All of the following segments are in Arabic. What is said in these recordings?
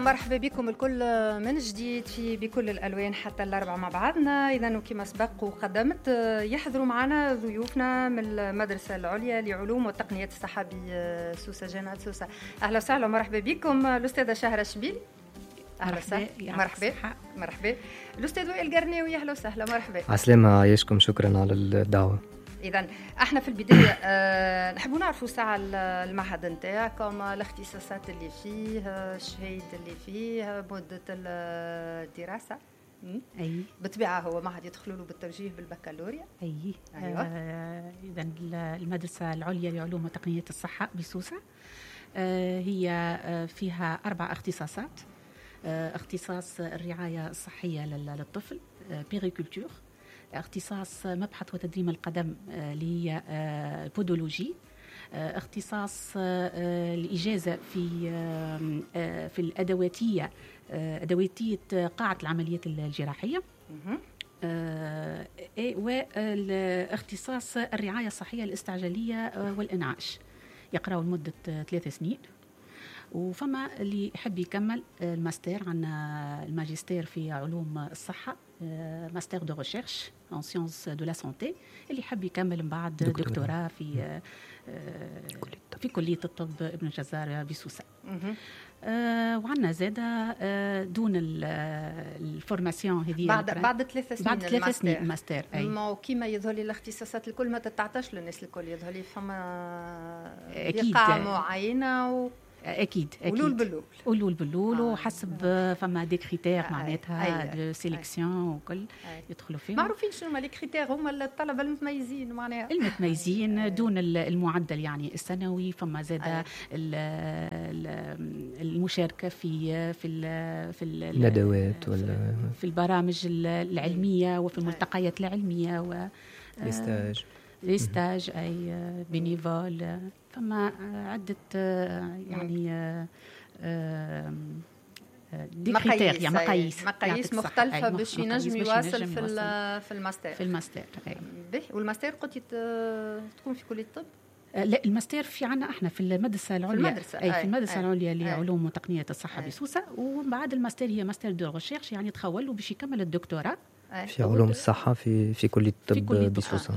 ومرحبا بكم الكل من جديد في بكل الألوان حتى الأربعة مع بعضنا. إذا وكما سبق وقدمت يحضروا معنا ضيوفنا من المدرسة العليا لعلوم وتقنيات الصحة بسوسة جامعة سوسة. أهلا وسهلا ومرحبا بكم الأستاذة شهرة شبيلي. أهلا وسهلا. مرحبا. الأستاذ وائل قرناوي. أهلا وسهلا مرحبا. عسلامة عايشكم، شكرا على الدعوة. إذن احنا في البداية نحبوا نعرفوا ساعة المعهد نتاعكم، الاختصاصات اللي فيه، الشهيد اللي فيه، مدة الدراسة. أي بالطبيعة هو معهد يدخلوا له بالتوجيه بالبكالوريا. أيوة. إذن المدرسة العليا لعلوم وتقنيات الصحة بسوسة هي فيها 4 اختصاصات. اختصاص الرعاية الصحية للطفل بيريكولتور، اختصاص مبحث وتدريم القدم اللي هي بودولوجي، اختصاص الإجازة في الأدواتية أدواتية قاعة العمليات الجراحية، والاختصاص الرعاية الصحية الاستعجالية والإنعاش، يقرأوا لمدة 3 سنين. وفما اللي يحب يكمل الماستر، عنا الماجستير في علوم الصحة، ماستر دو ريشيرش ان سيونس دو لا سانتي، اللي يحب يكمل من بعد دكتوراه في كلية الطب ابن الجزار بسوسة. وعنا زادة دون الفورماسيون هذه بعد 3 سنين بعد 3 سنين الماستر. ما كيما يظهر لي الاختصاصات الكل ما تتعطاش للناس الكل، يظهر لي فما بقاعة معينة اكيد ولول باللول وحسب فما دي كريتير معناتها دو سيليكسيون وكل يدخلوا فيهم. معروفين شنو هما لي كريتير؟ هما الطلبه المتميزين معناها المتميزين دون المعدل يعني السنوي. فما زاد المشاركه في الندوات في البرامج العلميه وفي الملتقيات العلميه ليستاج اي بينيفول. فما عدة يعني دي كريتير يعني مقاييس مختلفة باش ينجم يواصل في الماستر. والماستر قلت تكون في كلية الطب؟ لا، الماستر في عنا احنا في المدرسة العليا في المدرسة العليا لعلوم وتقنيات الصحة بسوسة. ومن بعد الماستر هي ماستر دو ريشيرش، يعني تخول وباش يكمل الدكتوراه في علوم الصحة في كلية الطب بسوسة.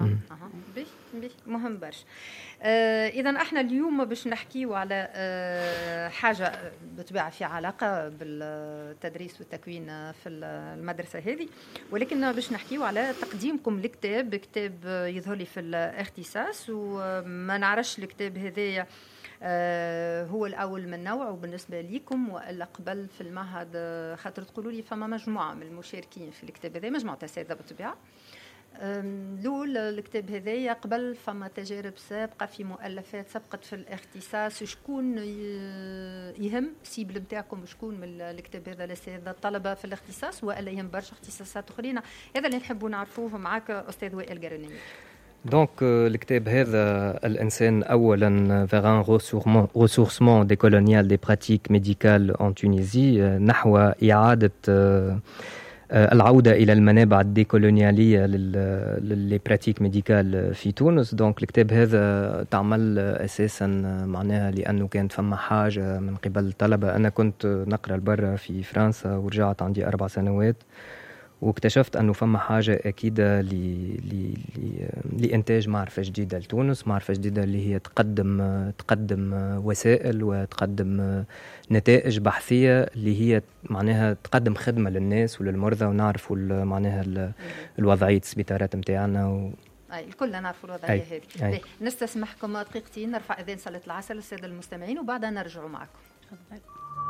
مهم برشا. إذا احنا اليوم باش نحكيو على حاجة بطبيعة في علاقة بالتدريس والتكوين في المدرسة هذه، ولكن باش نحكيو على تقديمكم لكتاب يظهر لي في الاختصاص. وما نعرفش الكتاب هذا هو الأول من نوعه بالنسبة ليكم وإلا قبل في المعهد، خاطر تقولوا لي فما مجموعة من المشاركين في الكتاب هذا، مجموعة أساتذة بالطبيعة. لول الكتاب هذايا قبل فما تجارب سابقة في مؤلفات سبقت في الاختصاص. شكون يهم سيبل نتاعكم؟ شكون من الكتاب هذا الأساتذة الطلبة في الاختصاص وإلا يهم برشا اختصاصات أخرين؟ هذا اللي نحبوا نعرفوه معك أستاذ وائل قرناوي. دونك الكتاب هذا الإنسان أولا vers un ressourcement décolonial des pratiques médicales en Tunisie، نحو إعادة العودة إلى المنابع الديكولونيالية للبراتيك ميديكال في تونس. دونك الكتاب هذا تعمل أساسا معناها لأنه كانت فما حاجة من قبل الطلبة. أنا كنت نقرأ البرة في فرنسا ورجعت عندي 4 سنوات، واكتشفت أنه فما حاجة أكيدة لإنتاج معرفة جديدة لتونس، معرفة جديدة اللي هي تقدم وسائل وتقدم نتائج بحثية اللي هي معناها تقدم خدمة للناس وللمرضى، ونعرفوا معناها الوضعية السبيطارات متاعنا الكل نعرفوا الوضعية هذه. نستسمحكم دقيقتين نرفع إذن صلاة العصر للسادة المستمعين وبعدها نرجع معكم. تفضل.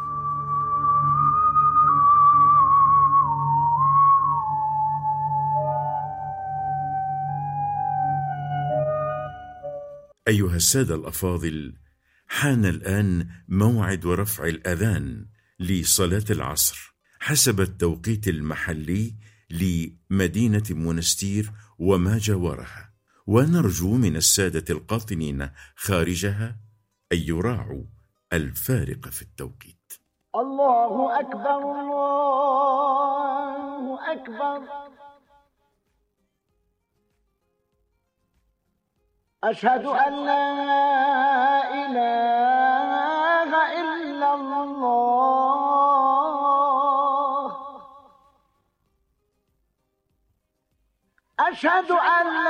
أيها السادة الأفاضل، حان الآن موعد رفع الأذان لصلاة العصر حسب التوقيت المحلي لمدينة منستير وما جاورها، ونرجو من السادة القاطنين خارجها أن يراعوا الفارق في التوقيت. الله أكبر الله أكبر، أشهد أن لا إله إلا الله. أشهد أن